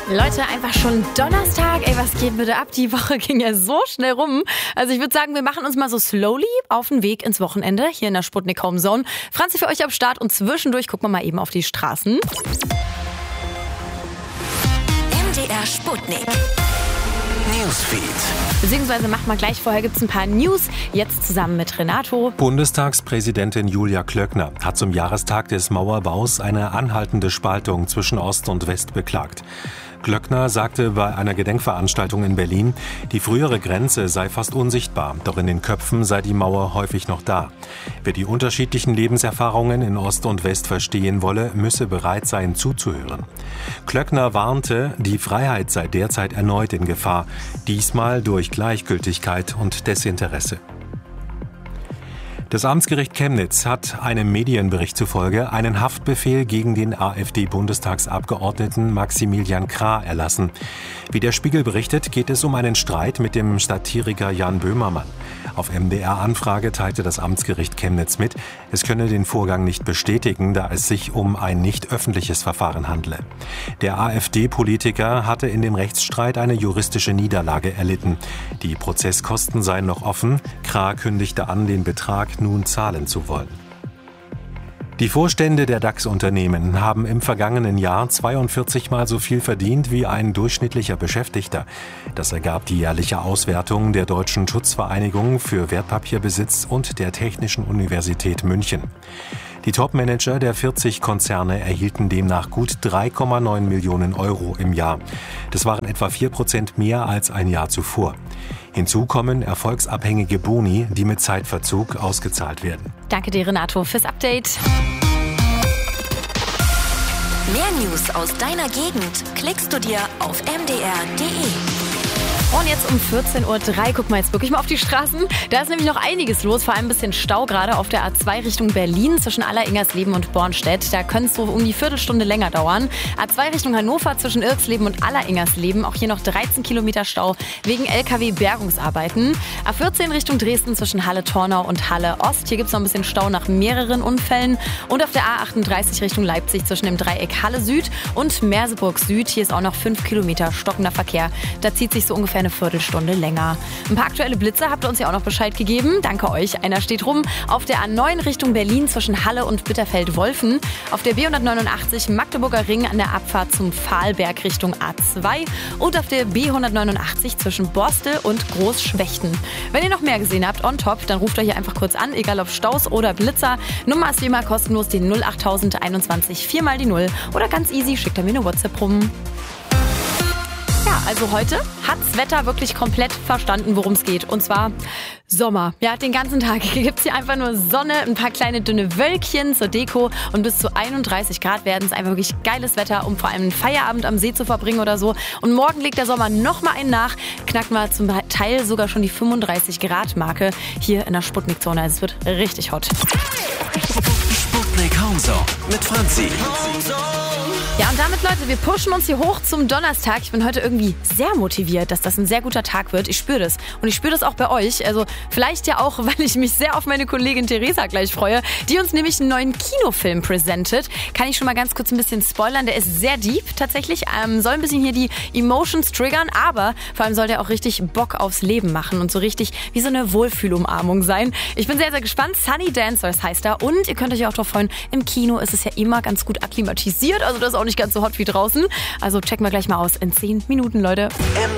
Leute, einfach schon Donnerstag. Ey, was geht bitte ab? Die Woche ging ja so schnell rum. Also ich würde sagen, wir machen uns mal so slowly auf den Weg ins Wochenende hier in der Sputnik Home Zone. Franzi für euch am Start und zwischendurch gucken wir mal eben auf die Straßen. MDR Sputnik Newsfeed. Beziehungsweise macht mal gleich, vorher gibt's ein paar News. Jetzt zusammen mit Renato. Bundestagspräsidentin Julia Klöckner hat zum Jahrestag des Mauerbaus eine anhaltende Spaltung zwischen Ost und West beklagt. Klöckner sagte bei einer Gedenkveranstaltung in Berlin, die frühere Grenze sei fast unsichtbar, doch in den Köpfen sei die Mauer häufig noch da. Wer die unterschiedlichen Lebenserfahrungen in Ost und West verstehen wolle, müsse bereit sein zuzuhören. Klöckner warnte, die Freiheit sei derzeit erneut in Gefahr, diesmal durch Gleichgültigkeit und Desinteresse. Das Amtsgericht Chemnitz hat einem Medienbericht zufolge einen Haftbefehl gegen den AfD-Bundestagsabgeordneten Maximilian Krah erlassen. Wie der Spiegel berichtet, geht es um einen Streit mit dem Satiriker Jan Böhmermann. Auf MDR-Anfrage teilte das Amtsgericht Chemnitz mit, es könne den Vorgang nicht bestätigen, da es sich um ein nicht öffentliches Verfahren handle. Der AfD-Politiker hatte in dem Rechtsstreit eine juristische Niederlage erlitten. Die Prozesskosten seien noch offen. Krah kündigte an, den Betrag nun zahlen zu wollen. Die Vorstände der DAX-Unternehmen haben im vergangenen Jahr 42 Mal so viel verdient wie ein durchschnittlicher Beschäftigter. Das ergab die jährliche Auswertung der Deutschen Schutzvereinigung für Wertpapierbesitz und der Technischen Universität München. Die Topmanager der 40 Konzerne erhielten demnach gut 3,9 Millionen Euro im Jahr. Das waren etwa 4% mehr als ein Jahr zuvor. Hinzu kommen erfolgsabhängige Boni, die mit Zeitverzug ausgezahlt werden. Danke dir, Renato, fürs Update. Mehr News aus deiner Gegend klickst du dir auf mdr.de. Und jetzt um 14.03 Uhr, guck mal jetzt wirklich mal auf die Straßen. Da ist nämlich noch einiges los, vor allem ein bisschen Stau gerade auf der A2 Richtung Berlin zwischen Aller-Ingersleben und Bornstedt. Da könnte es so um die Viertelstunde länger dauern. A2 Richtung Hannover zwischen Irksleben und Aller-Ingersleben, auch hier noch 13 Kilometer Stau wegen LKW-Bergungsarbeiten. A14 Richtung Dresden zwischen Halle-Tornau und Halle-Ost. Hier gibt es noch ein bisschen Stau nach mehreren Unfällen. Und auf der A38 Richtung Leipzig zwischen dem Dreieck Halle Süd und Merseburg Süd. Hier ist auch noch 5 Kilometer stockender Verkehr. Da zieht sich so ungefähr eine Viertelstunde länger. Ein paar aktuelle Blitze habt ihr uns ja auch noch Bescheid gegeben. Danke euch. Einer steht rum auf der A9 Richtung Berlin zwischen Halle und Bitterfeld-Wolfen. Auf der B189 Magdeburger Ring an der Abfahrt zum Pfahlberg Richtung A2. Und auf der B189 zwischen Borstel und Großschwechten. Wenn ihr noch mehr gesehen habt, on top, dann ruft euch hier einfach kurz an, egal ob Staus oder Blitzer. Nummer ist wie immer kostenlos, die 08021 4 mal die 0. Oder ganz easy, schickt ihr mir eine WhatsApp rum. Ja, also heute hat's Wetter wirklich komplett verstanden, worum es geht. Und zwar Sommer. Ja, den ganzen Tag gibt's hier einfach nur Sonne, ein paar kleine dünne Wölkchen zur Deko und bis zu 31 Grad werden es einfach wirklich geiles Wetter, um vor allem einen Feierabend am See zu verbringen oder so. Und morgen legt der Sommer nochmal einen nach, knacken wir zum Teil sogar schon die 35 Grad Marke hier in der Sputnik-Zone. Also es wird richtig hot. Sputnik Home Zone mit Franzi. Ja, und damit, Leute, wir pushen uns hier hoch zum Donnerstag. Ich bin heute irgendwie sehr motiviert, dass das ein sehr guter Tag wird. Ich spüre das. Und ich spüre das auch bei euch. Also vielleicht ja auch, weil ich mich sehr auf meine Kollegin Theresa gleich freue, die uns nämlich einen neuen Kinofilm präsentiert. Kann ich schon mal ganz kurz ein bisschen spoilern. Der ist sehr deep tatsächlich. Soll ein bisschen hier die Emotions triggern, aber vor allem soll der auch richtig Bock aufs Leben machen und so richtig wie so eine Wohlfühlumarmung sein. Ich bin sehr, sehr gespannt. Sunny Dancers heißt er. Und ihr könnt euch auch darauf freuen, im Kino ist es ja immer ganz gut akklimatisiert. Also das ist auch nicht ganz so hot wie draußen. Also checken wir gleich mal aus in 10 Minuten, Leute.